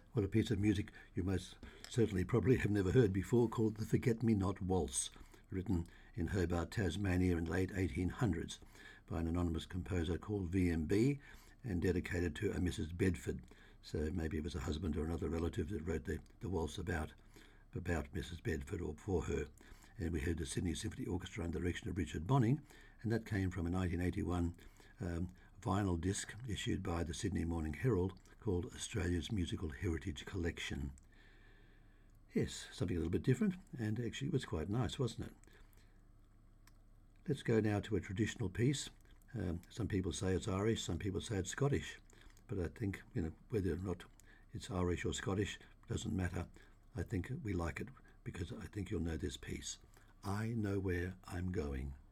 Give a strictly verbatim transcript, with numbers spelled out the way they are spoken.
What a piece of music you most certainly probably have never heard before, called the Forget-Me-Not Waltz, written in Hobart, Tasmania in the late eighteen hundreds by an anonymous composer called V M B and dedicated to a Missus Bedford. So maybe it was a husband or another relative that wrote the, the waltz about, about Missus Bedford or for her. And we heard the Sydney Symphony Orchestra under the direction of Richard Bonning, and that came from a nineteen eighty-one um, vinyl disc issued by the Sydney Morning Herald called Australia's Musical Heritage Collection. Yes, something a little bit different, and actually it was quite nice, wasn't it? Let's go now to a traditional piece. Um, some people say it's Irish, some people say it's Scottish, but I think, you know, whether or not it's Irish or Scottish doesn't matter. I think we like it because I think you'll know this piece. I Know Where I'm Going.